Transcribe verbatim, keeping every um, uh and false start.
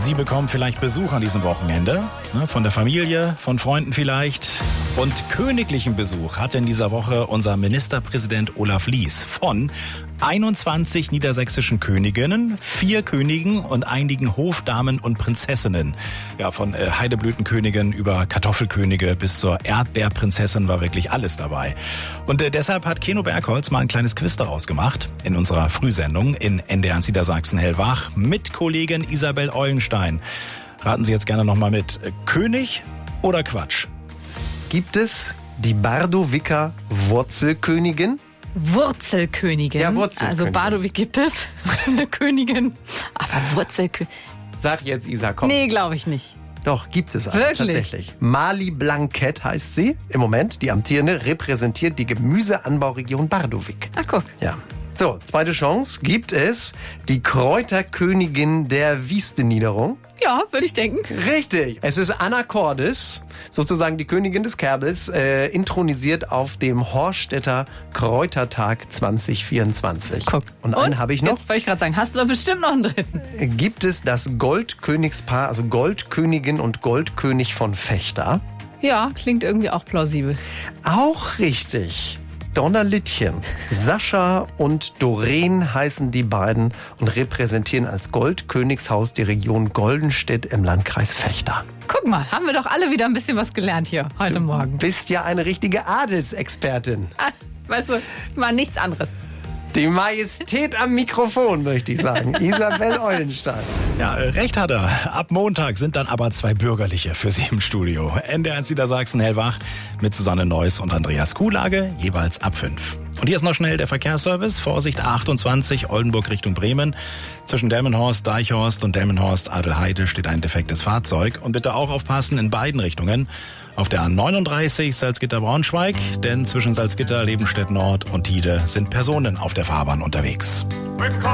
Sie bekommen vielleicht Besuch an diesem Wochenende, ne, von der Familie, von Freunden vielleicht. Und königlichen Besuch hatte in dieser Woche unser Ministerpräsident Olaf Lies von einundzwanzig niedersächsischen Königinnen, vier Königen und einigen Hofdamen und Prinzessinnen. Ja, von äh, Heideblütenkönigin über Kartoffelkönige bis zur Erdbeerprinzessin war wirklich alles dabei. Und äh, deshalb hat Keno Bergholz mal ein kleines Quiz daraus gemacht in unserer Frühsendung in N D R eins Niedersachsen Hellwach mit Kollegin Isabel Eulenstein. Raten Sie jetzt gerne nochmal mit. König oder Quatsch? Gibt es die Bardowicker Wurzelkönigin? Wurzelkönigin. Ja, Wurzelkönigin. Also Bardowik gibt es, eine Königin. Aber Wurzelkönigin. Sag jetzt, Isa, komm. Nee, glaube ich nicht. Doch, gibt es eine, Wirklich? tatsächlich. Mali Blanquette heißt sie im Moment. Die amtierende repräsentiert die Gemüseanbauregion Bardowik. Ach, guck. Ja. So, zweite Chance. Gibt es die Kräuterkönigin der Wieste-Niederung? Ja, würde ich denken. Richtig. Es ist Anna Cordes, sozusagen die Königin des Kerbels, äh, intronisiert auf dem Horstedter Kräutertag zwanzig vierundzwanzig. Guck. Und einen habe ich noch. Jetzt wollte ich gerade sagen, hast du doch bestimmt noch einen dritten. Gibt es das Goldkönigspaar, also Goldkönigin und Goldkönig von Vechta? Ja, klingt irgendwie auch plausibel. Auch richtig. Donnerlittchen. Sascha und Doreen heißen die beiden und repräsentieren als Goldkönigshaus die Region Goldenstedt im Landkreis Vechta. Guck mal, haben wir doch alle wieder ein bisschen was gelernt hier heute Morgen. Du bist ja eine richtige Adelsexpertin. Ah, weißt du, mal nichts anderes. Die Majestät am Mikrofon, möchte ich sagen. Isabel Eulenstein. Ja, recht hat er. Ab Montag sind dann aber zwei Bürgerliche für Sie im Studio. N D R eins Niedersachsen Hellwach mit Susanne Neuss und Andreas Kuhlage, jeweils ab fünf. Und hier ist noch schnell der Verkehrsservice. Vorsicht A achtundzwanzig, Oldenburg Richtung Bremen. Zwischen Delmenhorst, Deichhorst und Delmenhorst Adelheide steht ein defektes Fahrzeug. Und bitte auch aufpassen in beiden Richtungen. Auf der A neununddreißig Salzgitter-Braunschweig, denn zwischen Salzgitter, Lebenstedt Nord und Tide sind Personen auf der Fahrbahn unterwegs.